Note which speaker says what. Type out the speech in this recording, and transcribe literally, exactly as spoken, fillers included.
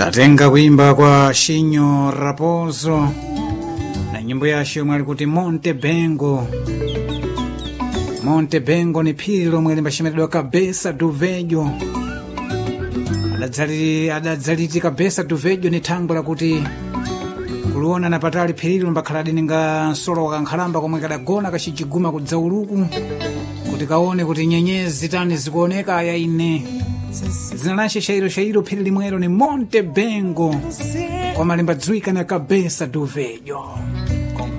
Speaker 1: tatenga kuimba kwa Shinyo Raposo na nyimbo yasho yomwe ali kuti Monte Bengo. Monte Bengo ni phiri lomwe limbashemeredwa Cabeça do Velho. adadzaliti adadzaliti Cabeça do Velho ni thangwe lakuti kuliona napatali phiri lombakhala dininga nsolo kankhalamba komwe kadagona kachijiguma kudzauluku kuti kaone kuti nyenyezi tani zikuoneka aya ine. Zina lace shairo shairo phiri limwelo ni Monte Bengo koma limbadzwika na Cabeça do Velho.